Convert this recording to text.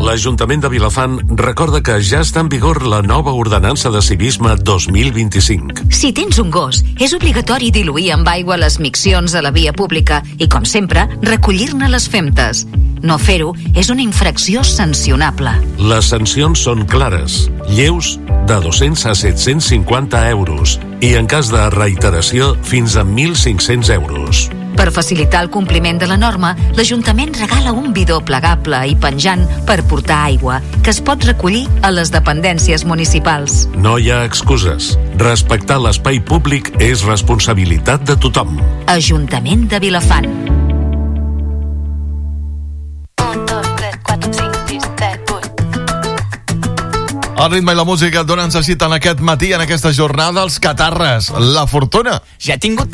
L'Ajuntament de Vilafant recorda que ja està en vigor la nova ordenança de civisme 2025. Si tens un gos, és obligatori diluir amb aigua les miccions a la via pública i, com sempre, recollir-ne les femtes. No fer-ho és una infracció sancionable. Les sancions són clares, lleus de 200 a 750 euros i, en cas de reiteració, fins a 1.500 euros. Per facilitar el compliment de la norma, l'Ajuntament regala un bidó plegable i penjant per portar aigua, que es pot recollir a les dependències municipals. No hi ha excuses. Respectar l'espai públic és responsabilitat de tothom. Ajuntament de Vilafant. El ritme i la música d'on ens citen aquest matí, en aquesta jornada, els Catarres. La Fortuna. Ja he tingut